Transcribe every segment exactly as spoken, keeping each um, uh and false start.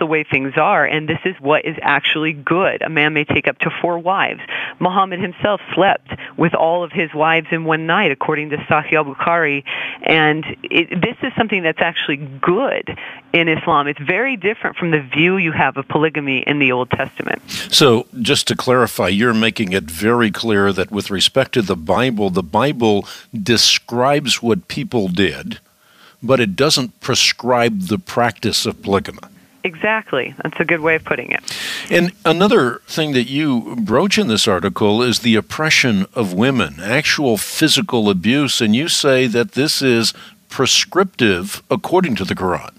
way things are, and this is what is actually good. A man may take up to four wives. Muhammad himself slept with all of his wives in one night, according to Sahih al-Bukhari, and it, this is something that's actually good in Islam. It's very different from the view you have of polygamy in the Old Testament. So, just to clarify, you're making it very clear that with respect to the Bible, the Bible describes what people did, but it doesn't prescribe the practice of polygamy. Exactly. That's a good way of putting it. And another thing that you broach in this article is the oppression of women, actual physical abuse, and you say that this is prescriptive according to the Quran.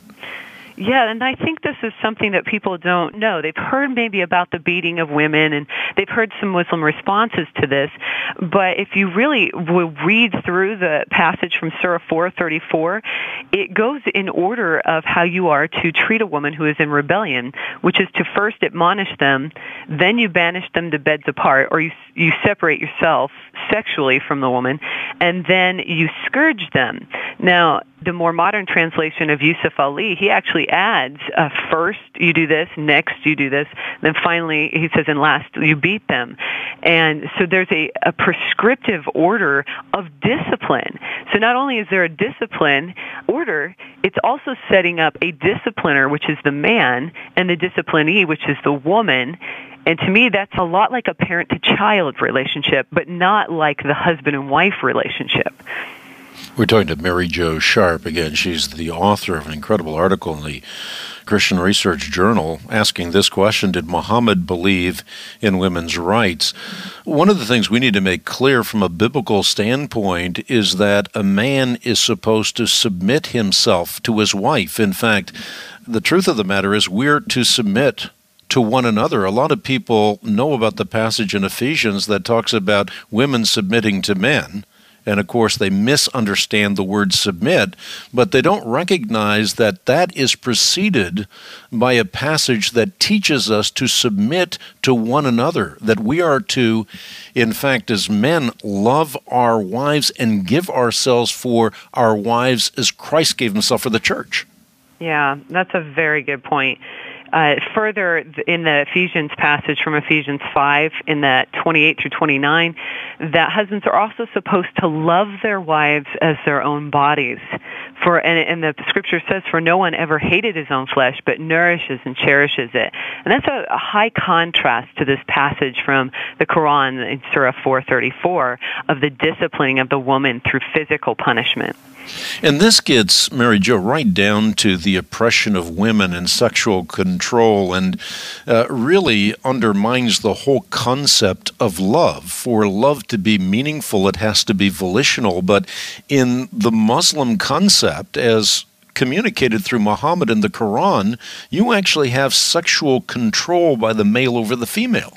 Yeah, and I think this is something that people don't know. They've heard maybe about the beating of women, and they've heard some Muslim responses to this. But if you really will read through the passage from Surah four thirty-four, it goes in order of how you are to treat a woman who is in rebellion, which is to first admonish them, then you banish them to beds apart, or you you separate yourself sexually from the woman, and then you scourge them. Now, the more modern translation of Yusuf Ali, he actually adds, uh, first you do this, next you do this, then finally he says, and last you beat them. And so there's a, a prescriptive order of discipline. So not only is there a discipline order, it's also setting up a discipliner, which is the man, and the disciplinee, which is the woman. And to me, that's a lot like a parent-to-child relationship, but not like the husband and wife relationship. We're talking to Mary Jo Sharp. Again, she's the author of an incredible article in the Christian Research Journal asking this question: did Muhammad believe in women's rights? One of the things we need to make clear from a biblical standpoint is that a man is supposed to submit himself to his wife. In fact, the truth of the matter is we're to submit to one another. A lot of people know about the passage in Ephesians that talks about women submitting to men. And, of course, they misunderstand the word submit, but they don't recognize that that is preceded by a passage that teaches us to submit to one another, that we are to, in fact, as men, love our wives and give ourselves for our wives as Christ gave himself for the church. Yeah, that's a very good point. Uh, further, in the Ephesians passage from Ephesians five, in that twenty-eight through twenty-nine, that husbands are also supposed to love their wives as their own bodies. For and, and the scripture says, for no one ever hated his own flesh, but nourishes and cherishes it. And that's a, a high contrast to this passage from the Quran in Surah four thirty-four of the disciplining of the woman through physical punishment. And this gets, Mary Jo, right down to the oppression of women and sexual control, and uh, really undermines the whole concept of love. For love to be meaningful, it has to be volitional. But in the Muslim concept, as communicated through Muhammad in the Quran, you actually have sexual control by the male over the female.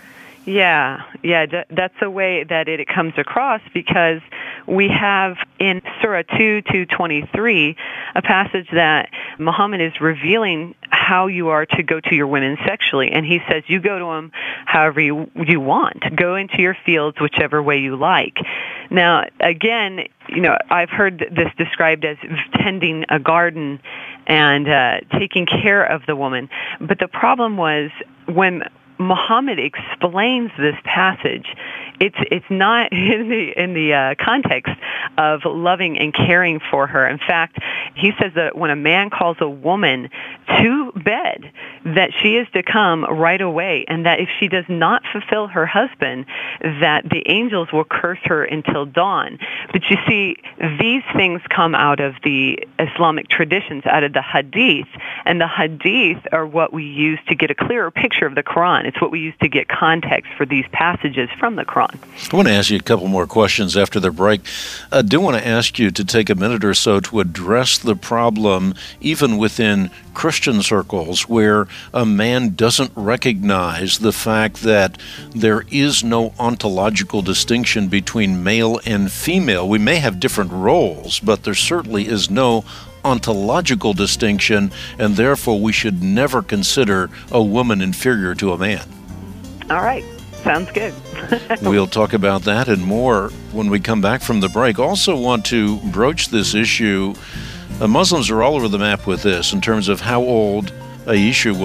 Yeah, yeah, that's the way that it comes across, because we have in Surah two, two twenty-three, a passage that Muhammad is revealing how you are to go to your women sexually. And he says, you go to them however you, you want. Go into your fields whichever way you like. Now, again, you know, I've heard this described as tending a garden and uh, taking care of the woman. But the problem was when Muhammad explains this passage, it's it's not in the in the uh, context of loving and caring for her. In fact, he says that when a man calls a woman to bed, that she is to come right away, and that if she does not fulfill her husband, that the angels will curse her until dawn. But you see, these things come out of the Islamic traditions, out of the Hadith, and the Hadith are what we use to get a clearer picture of the Quran. It's what we use to get context for these passages from the Quran. I want to ask you a couple more questions after the break. I do want to ask you to take a minute or so to address the problem, even within Christian circles, where a man doesn't recognize the fact that there is no ontological distinction between male and female. We may have different roles, but there certainly is no ontological distinction, and therefore we should never consider a woman inferior to a man. All right. Sounds good. We'll talk about that and more when we come back from the break. Also want to broach this issue. Uh, Muslims are all over the map with this in terms of how old Aisha